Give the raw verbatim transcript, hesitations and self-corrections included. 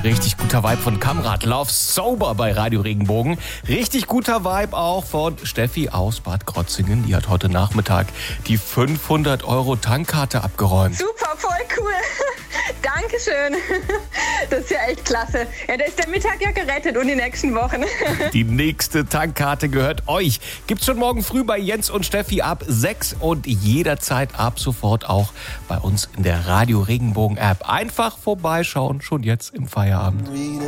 Richtig guter Vibe von Kamrat. Lauf sober bei Radio Regenbogen. Richtig guter Vibe auch von Steffi aus Bad Krotzingen. Die hat heute Nachmittag die fünfhundert Euro Tankkarte abgeräumt. Super, voll cool. Dankeschön. Das ist ja echt klasse. Ja, da ist der Mittag ja gerettet und die nächsten Wochen. Die nächste Tankkarte gehört euch. Gibt's schon morgen früh bei Jens und Steffi ab sechs und jederzeit ab sofort auch bei uns in der Radio Regenbogen App. Einfach vorbeischauen, schon jetzt im Feierabend.